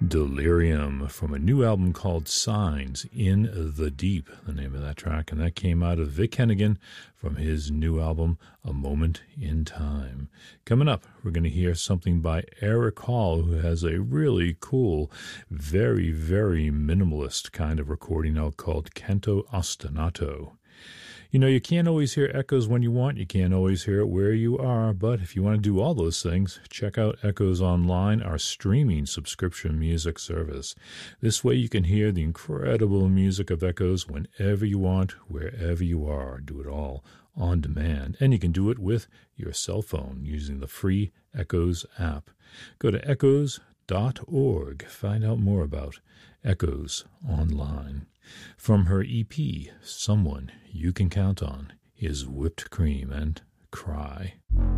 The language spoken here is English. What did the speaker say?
Delirium from a new album called Signs in the Deep, the name of that track, and that came out of Vic Hennigan from his new album, A Moment in Time. Coming up, we're going to hear something by Eric Hall, who has a really cool, very, very minimalist kind of recording out called Canto Ostinato. You know, you can't always hear Echoes when you want. You can't always hear it where you are. But if you want to do all those things, check out Echoes Online, our streaming subscription music service. This way you can hear the incredible music of Echoes whenever you want, wherever you are. Do it all on demand. And you can do it with your cell phone using the free Echoes app. Go to echoes.org. Find out more about Echoes Online. From her EP, Someone You Can Count On, is Whipped Cream and Cry.